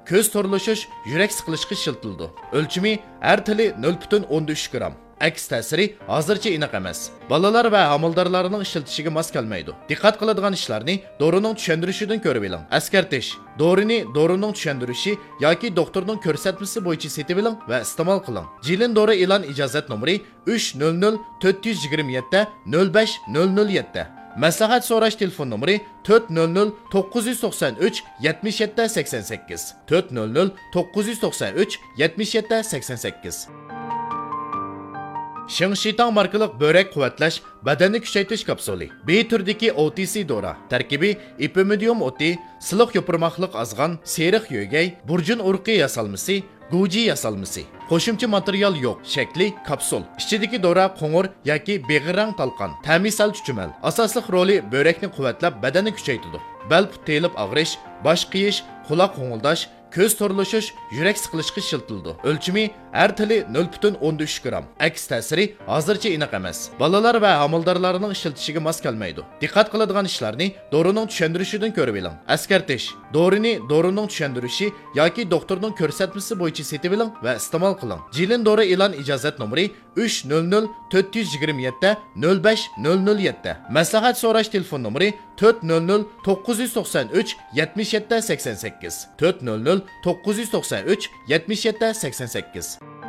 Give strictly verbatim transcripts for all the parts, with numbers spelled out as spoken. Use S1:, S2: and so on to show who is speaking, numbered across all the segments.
S1: ko'z to'rlashish, yurak siqilishiga ishlatildi. O'lchami har tili nol butun o'ndan uch gramm. Aks ta'siri hozircha aniq emas. Balalar va homildorlarning ishlatishiga mos kelmaydi. Diqqat qiladigan ishlarni dorining tushuntirishidan ko'rib oling. Askartish: dorini dorining tushuntirishi yoki doktorning ko'rsatmasi bo'yicha setib oling va iste'mol qiling. Jilin dori e'lon ijozat nomeri uch nol nol to'rt yuz yigirma yetti nol besh nol nol yetti. Maslahat so'rash telefon nomeri to'rt nol nol to'qqiz yuz to'qson uch yetmish yetti sakson sakkiz to'rt nol nol to'qqiz yuz to'qson uch yetmish yetti sakson sakkiz. Shingshitang markalik börek quvvatlash badanni kuchaytirish kapsuli. B turdagi O T C dora. Tarkibi ipimidium o'ti, siliq yo'pirmoqliq azg'an, seriq yo'gay, burjun urqi yasalmasi, guji yasalmasi. Qo'shimcha material yo'q, shakli kapsul. Ichidagi dora qo'ng'ir yoki beg'irang talqon. Ta'misal chuchumal. Asosli roli börekni quvvatlab badanni kuchaytiradi. Bel telib og'rish, bosh qiyish, quloq qo'ng'ildash, ko'z to'rlashish, yurak siqilishiga ishlatildi. O'lchami har tili nol butun o'ndan uch gramm. Aks ta'siri hozircha aniq emas. Balalar va homildorlarning ishlatishiga mos kelmaydi. Diqqat qiladigan ishlarni dorining tushuntirishidan ko'rib oling. Askartish: dorini dorining tushuntirishi yoki doktorning ko'rsatmasi bo'yicha setib oling va iste'mol qiling. Jilin dori e'lon ijozat nomeri uch nol nol to'rt yuz yigirma yetti nol besh nol nol yetti. Maslahat so'rash telefon nomeri to'rt nol nol to'qqiz yuz to'qson uch yetmish yetti sakson sakkiz to'rt nol nol to'qqiz yuz to'qson uch yetmish yetti sakson sakkiz.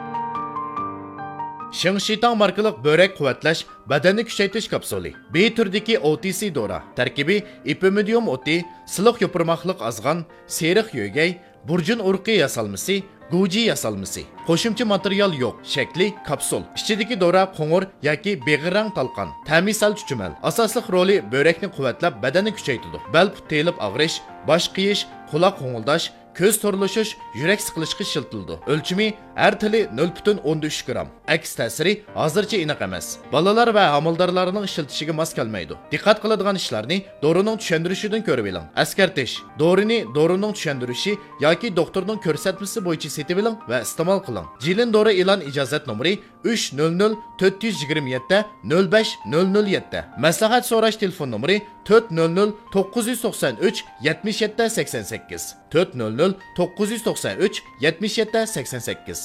S1: Shingshitang markalik börek quvvatlash badanni kuchaytirish kapsuli. B turdagi O T C dora. Tarkibi ipimidium o'ti, siliq yo'pirmoqliq azg'an, seriq yo'gay, burjun urqi yasalmasi, guji yasalmasi. Qo'shimcha material yo'q, shakli kapsul. Ichidagi dora qo'ng'ir yoki beg'irang talqon. Ta'misal chuchumal. Asosli roli börekni quvvatlab badanni kuchaytiradi. Bel telib og'rish, bosh qiyish, quloq qo'ng'ildash, ko'z to'rlashish, yurak siqilishiga ishlatildi. O'lchami har tili nol butun o'ndan uch gramm. Aks ta'siri hozircha aniq emas. Balalar va homildorlarning ishlatishiga mos kelmaydi. Diqqat qiladigan ishlarni dorining tushuntirishidan ko'rib oling. Askartish: dorini dorining tushunirishi yoki doktorning ko'rsatmasi bo'yicha setib oling va iste'mol qiling. Jilin dori e'lon ijozat nomeri uch nol nol to'rt yuz yigirma yetti nol besh nol nol yetti. Maslahat so'rash telefon nomeri to'rt nol nol to'qqiz yuz to'qson uch yetmish yetti sakson sakkiz to'rt nol nol to'qqiz yuz to'qson uch yetmish yetti sakson sakkiz.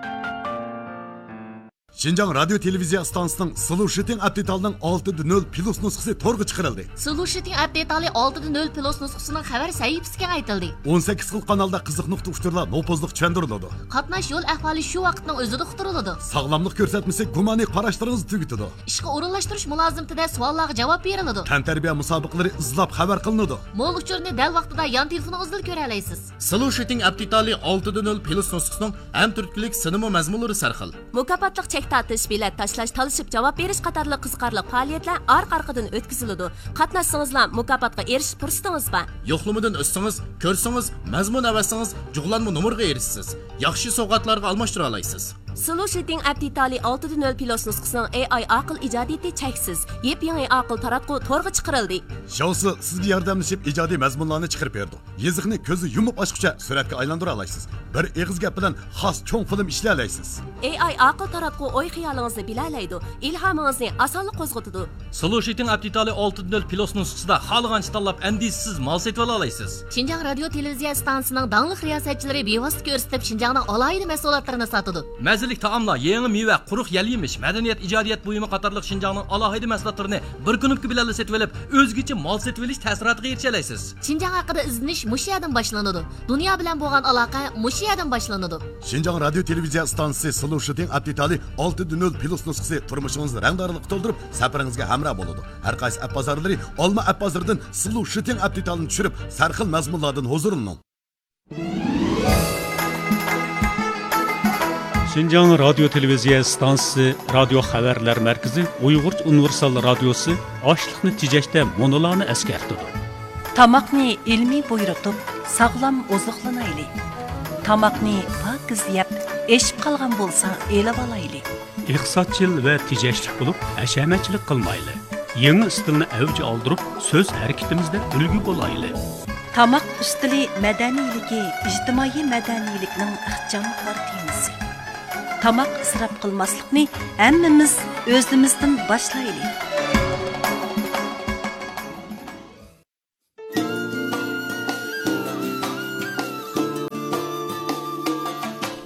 S2: Şinjan Radyo Televiziya Stansiyasının Solution Update'ning olti nol plus nusxasi to'rga chiqarildi.
S3: Solution Update'ning olti nol plus nusxasining xabar sahifasiga aytildi.
S2: o'n sakkiz xil kanalda qiziq nuqta uchturlar nopozliq tushuntiriladi.
S3: Qatnash yo'l ahvoli shu vaqtning o'zida uqtiriladi.
S2: Sog'lomlik ko'rsatmasi gumoniy qarashlaringizni tugitadi.
S3: Ishga o'rinlashtirish mulozimtida savollarga javob beriladi.
S2: Tantarbiya musobaqalari izlab xabar qilinadi.
S3: Mo'l uchurni dal vaqtida yon telefoningizdan ko'ra olasiz.
S1: Solution Update'ning olti nol plus nusxasining ham turklik sinimi mazmunlari sarxil.
S4: Mukofotliq chek tatish, bilet tashlash, talishib javob berish qatorli qiziqarli faoliyatlar orqa-orqadan o'tkaziladi. Qatnashsangizlar mukofotga erishish fursatingiz bor.
S1: Yo'qlamadan o'tsangiz, ko'rsangiz, mazmun avasangiz, jug'lanma nomerga erishsiz. Yaxshi sovg'atlarga almashtira olasiz.
S4: Solution Update'ning olti nol plus nusxasining A I aql ijodiyati cheksiz, yep-yangi aql taratqu to'rga chiqarildi.
S2: Shousi sizga yordamlashib ijodiy mazmunlarni chiqarib berdi. Yeziqni ko'zi yumib ochguncha suratga aylantira olasiz. Bir eg'iz gap bilan xos cho'ng film ishlay olasiz.
S4: A I aql taratqu o'y xiyolingizni bilalaydi, ilhomingizni osonlik qo'zg'atadi.
S5: Solution Update'ning olti nol plus nusxasida xohlagancha tanlab andisiz mal setib olasiz.
S3: Shinjang radio televiziya stansiyasining danglik riyosatchilari bevosita ko'rsatib Shinjangning alohida mahsulotlarini sotadi.
S5: Mazalik taomlar, yangi meva, quruq yal-yemish, madaniyat, ijodiyat buyumi qatorliq Shinjangning alohida mahsulotlarini bir kunlik bilan setib olib, o'zgacha mal setib olish ta'siriga erisha olasiz.
S3: Shinjang haqida izlanish mushu yerdan boshlanadi. Dunyo bilan bo'lgan aloqa mushu yerdan boshlanadi.
S2: Shinjang radio televiziya stansiyasi Solution Update'ning olti nol plus nusxasi turmushingizni rangdorlik to'ldirib, safaringizga hamroh bo'ladi. Har qaysi app bozorlari olma app bozoridan Solution Update'ni tushirib, sarxil mazmunlardan huzurining.
S6: Şinjan Radyo Televiziya Stansiyasi Radio Xabarlar Markazi Uyg'urcha universal radiosi ochliqni tejashda monolarni eskartadi.
S7: Tamoqni ilmiy buyurtib, sog'lom oziqlanaylik. Tamoqni pokiz yeb, eshib qolgan bo'lsa, elib olaylik.
S6: Iqtisodchil va tejashlik bo'lib, ashamachilik qilmaylik. Yangi stilni avj oldirib, so'z harakatimizda ulgu bo'laylik.
S7: Tamoq ustili madaniyligi, ijtimoiy madaniylikning ixcham temasi. Tamoq isrof qilmaslikni hammamiz o'zimizdan boshlaylik.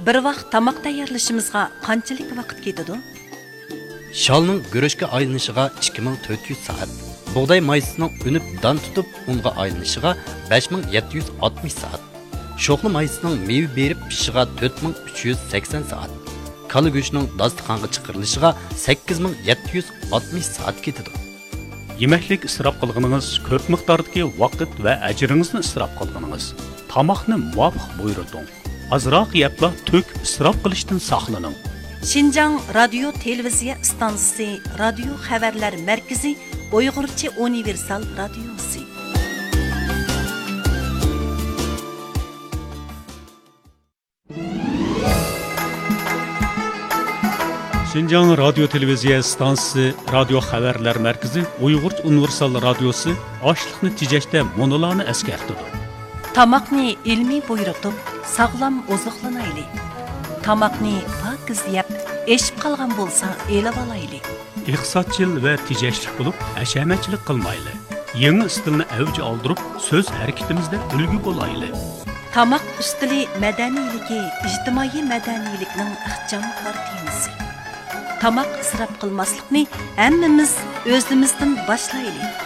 S7: bir vaqt tamoq tayyorlashimizga qanchalik vaqt ketadi?
S8: Shalning guruchga aylanishiga ikki ming to'rt yuz soat, bug'doy maysining unib dan tutib unga aylanishiga besh ming yetti yuz oltmish soat, sho'xli maysining meva berib pishishiga to'rt ming uch yuz sakson soat, kala go'shtining dasturxonga chiqarilishiga sakkiz ming yetti yuz oltmish soat ketadi.
S6: Yemeklik isrof qilganingiz ko'p miqdordagi vaqt va ajringizni isrof qilganingiz. Tamoqni muvofiq buyurting. Azroq yepla to'k isrof qilishdan saqlaning.
S7: Şinjan Radio Televiziya stansiyasi, Radio xabarlar markazi, Uyg'urcha universal radiosi.
S6: Şinjan Radio Televiziya stansiyasi, Radio xabarlar markazi, Uyg'urcha universal radiosi ochliqni tejashda monolarni eskartadi.
S7: Tamoqni ilmiy buyurtib, sog'lom oziqlanaylik. Tamoqni pokiz yeb, eshib qolgan bo'lsa, elib olaylik.
S6: Iqtisodchil va tejashlik bo'lib, hashamatchilik qilmaylik. Yangi stilni avj oldirib, so'z harakatimizda ulgu bo'laylik.
S7: Tamoq ustili madaniyligi, ijtimoiy madaniylikning ixchamkor temasi. Tamoq isrof qilmaslikni hammamiz o'zimizdan boshlaylik.